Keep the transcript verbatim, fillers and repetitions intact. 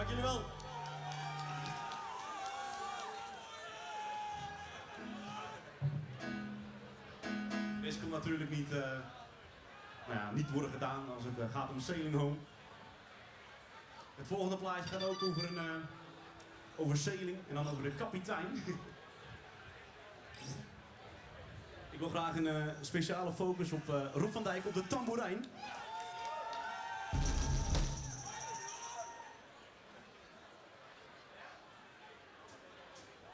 jullie wel. Deze kan natuurlijk niet, uh, nou ja, niet worden gedaan als het uh, gaat om Sailing Home. Het volgende plaatje gaat ook over, een, uh, over sailing en dan over de kapitein. Ik wil graag een uh, speciale focus op uh, Rob van Dijk op de tamboerijn.